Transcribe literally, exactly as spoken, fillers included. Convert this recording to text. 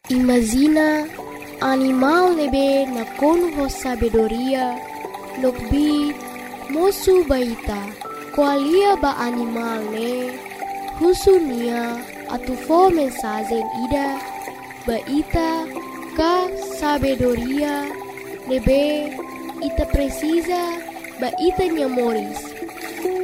Imagina animal nebe na kono sabedoria nokbi mosu baita. Qualia ba animal ne husunia atufo mensagem ida baita ka sabedoria nebe ita precisa ba ita nyamoris.